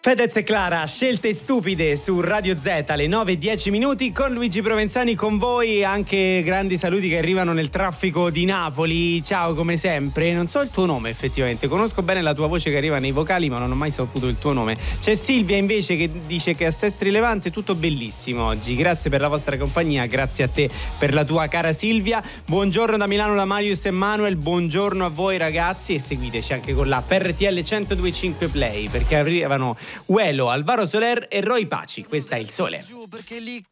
Fedez e Clara, scelte stupide su Radio Z alle 9:10 con Luigi Provenzani con voi. Anche grandi saluti che arrivano nel traffico di Napoli. Ciao, come sempre. Non so il tuo nome effettivamente, conosco bene la tua voce che arriva nei vocali, ma non ho mai saputo il tuo nome. C'è Silvia invece che dice che a Sestri Levante tutto bellissimo oggi. Grazie per la vostra compagnia, grazie a te per la tua cara Silvia. Buongiorno da Milano da Marius e Manuel, buongiorno a voi ragazzi e seguiteci anche con l'app RTL 102.5 Play perché arrivano Uelo, Alvaro Soler e Roy Paci. Questa è Il Sole.